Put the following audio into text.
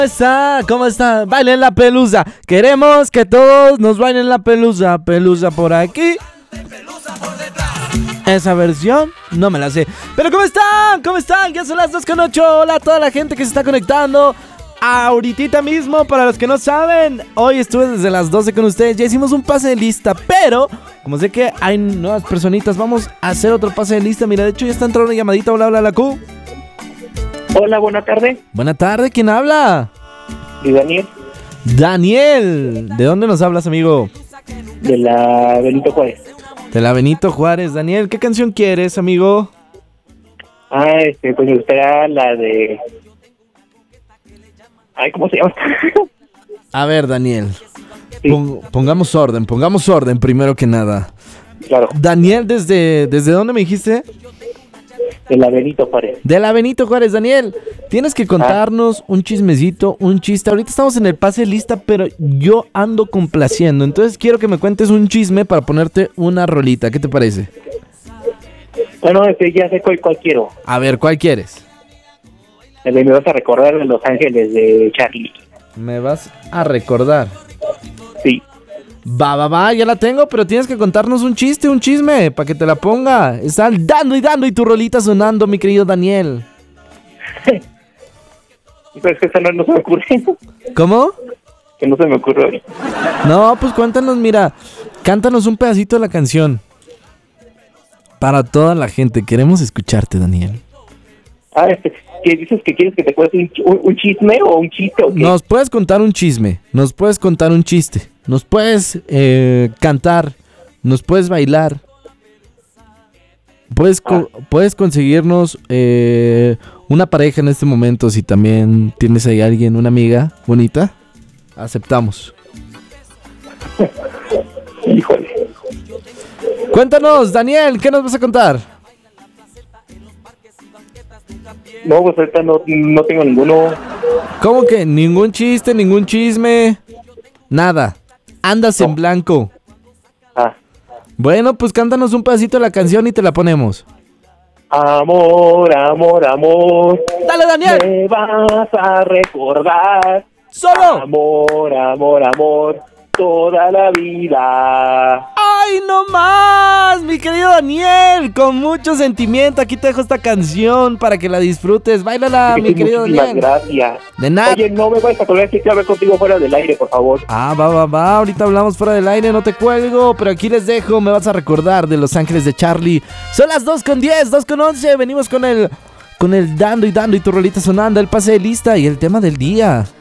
Está, ¿cómo está? Bailen la pelusa. Queremos que todos nos bailen la pelusa. Pelusa por aquí. Esa versión no me la sé. Pero ¿cómo están? ¿Cómo están? Ya son las 2:08. Hola a toda la gente que se está conectando ahorita mismo. Para los que no saben, hoy estuve desde las 12 con ustedes. Ya hicimos un pase de lista, pero como sé que hay nuevas personitas, vamos a hacer otro pase de lista. Mira, de hecho ya está entrando una llamadita. Hola, hola, la Q. Hola, buena tarde. Buena tarde, ¿quién habla? Y Daniel, Daniel, ¿de dónde nos hablas, amigo? de la Benito Juárez. De la Benito Juárez. Daniel, ¿qué canción quieres, amigo? Pues me gustaría la de... ¿cómo se llama? A ver, Daniel, Sí. pongamos orden primero que nada. Claro, Daniel, ¿desde dónde me dijiste? de la Benito Juárez. De la Benito Juárez. Daniel, tienes que contarnos un chismecito, un chiste. Ahorita estamos en el pase de lista, pero yo ando complaciendo. Entonces quiero que me cuentes un chisme para ponerte una rolita. ¿Qué te parece? Bueno, ya sé cuál quiero. A ver, ¿cuál quieres? El de Me vas a recordar de Los Ángeles de Charlie. Me vas a recordar. Sí. Va, ya la tengo, pero tienes que contarnos un chiste, un chisme, para que te la ponga. Está dando y tu rolita sonando, mi querido Daniel. Pero es que esa no se me ocurre. ¿Cómo? Que no se me ocurre ahorita. No, pues cuéntanos, mira, cántanos un pedacito de la canción. Para toda la gente, queremos escucharte, Daniel. ¿Qué dices que quieres que te cuente un chisme o un chiste o qué? Nos puedes contar un chisme, nos puedes contar un chiste, nos puedes cantar, nos puedes bailar. Puedes conseguirnos una pareja en este momento. Si también tienes ahí alguien, una amiga bonita, aceptamos. Híjole. Cuéntanos, Daniel, ¿qué nos vas a contar? No, pues ahorita no tengo ninguno. ¿Cómo que ningún chiste, ningún chisme? Nada, andas en blanco. Bueno, pues cántanos un pedacito de la canción y te la ponemos. Amor, amor, amor. ¡Dale, Daniel! Me vas a recordar. ¡Solo! Amor, amor, amor. Toda la vida. ¡Ay, no más! Mi querido Daniel, con mucho sentimiento, aquí te dejo esta canción para que la disfrutes. Báilala, mi querido Daniel. Gracias. De nada. Oye, no me vayas a colgar, que quiero hablar contigo fuera del aire, por favor. Va. Ahorita hablamos fuera del aire, no te cuelgo, pero aquí les dejo. Me vas a recordar de Los Ángeles de Charlie. Son las 2:10, 2:11. Venimos con el dando y tu rolita sonando, el pase de lista y el tema del día.